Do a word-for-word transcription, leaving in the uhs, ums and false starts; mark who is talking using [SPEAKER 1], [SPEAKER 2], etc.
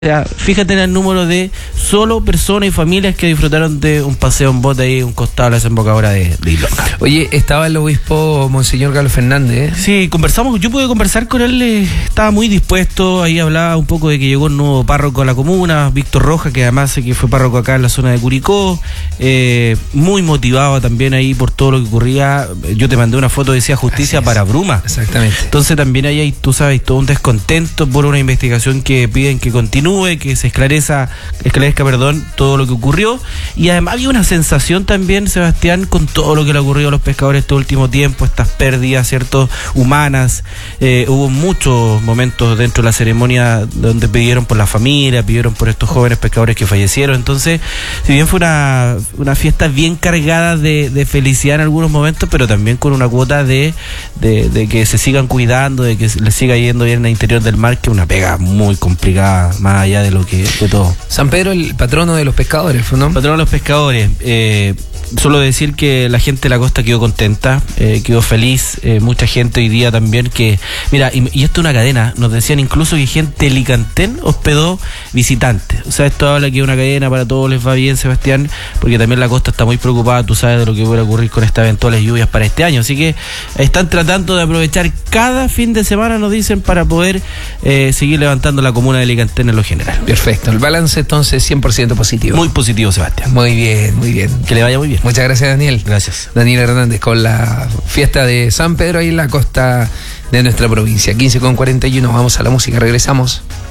[SPEAKER 1] O sea, fíjate en el número de solo personas y familias que disfrutaron de un paseo en bote ahí, un costado de la desembocadura de, de Ilonga.
[SPEAKER 2] Oye, estaba el obispo Monseñor Carlos Fernández, ¿eh?
[SPEAKER 1] Sí, conversamos, yo pude conversar con él, eh, estaba muy dispuesto, ahí hablaba un poco de que llegó un nuevo párroco a la comuna, Víctor Rojas, que además que fue párroco acá en la zona de Curicó, eh, muy motivado también ahí por todo lo que ocurría. Yo te mandé una foto, decía justicia para Bruma.
[SPEAKER 2] Exactamente.
[SPEAKER 1] Entonces también ahí hay, tú sabes, todo un descontento por una investigación que piden que continúe, que se esclarezca, esclarezca, perdón, todo lo que ocurrió. Y además había una sensación también, Sebastián, con todo lo que le ha ocurrido a los pescadores este último tiempo, estas pérdidas, ¿cierto?, humanas. Eh, hubo muchos momentos dentro de la ceremonia donde pidieron por la familia, pidieron por estos jóvenes pescadores que fallecieron. Entonces, si bien fue una, una fiesta bien cargada de, de felicidad en algunos momentos, pero también con una cuota de, de, de que se sigan cuidando, de que les siga yendo bien en el interior del mar, que es una pega muy complicada, más allá de lo que fue todo.
[SPEAKER 2] San Pedro, el patrono de los pescadores, ¿no?
[SPEAKER 1] Patrono de los pescadores. Eh, solo decir que la gente de la costa quedó contenta, eh, quedó feliz, eh, mucha gente hoy día también que... Mira, y, y esto es una cadena, nos decían incluso que gente de Licantén hospedó visitantes. O sea, esto habla que es una cadena, para todos les va bien, Sebastián, porque también la costa está muy preocupada, tú sabes, de lo que puede ocurrir con estas eventuales lluvias para este año. Así que están tratando de aprovechar cada fin de semana, nos dicen, para poder eh, seguir levantando la comuna de Licantén en lo general.
[SPEAKER 2] Perfecto, el balance entonces cien por ciento positivo.
[SPEAKER 1] Muy positivo, Sebastián.
[SPEAKER 2] Muy bien, muy bien.
[SPEAKER 1] Que le vaya muy bien.
[SPEAKER 2] Muchas gracias, Daniel.
[SPEAKER 1] Gracias.
[SPEAKER 2] Daniel Hernández con la fiesta de San Pedro ahí en la costa de nuestra provincia. quince con cuarenta y uno, vamos a la música, regresamos.